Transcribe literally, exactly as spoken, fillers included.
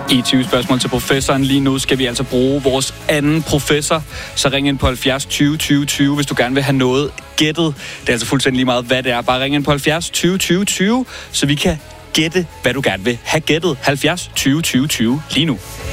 I tyve spørgsmål til professoren. Lige nu skal vi altså bruge vores anden professor. Så ring ind på halvfjerds tyve tyve tyve, hvis du gerne vil have noget gættet. Det er altså fuldstændig lige meget, hvad det er. Bare ring ind på halvfjerds tyve tyve tyve, så vi kan gætte, hvad du gerne vil have gættet. halvfjerds tyve tyve tyve lige nu.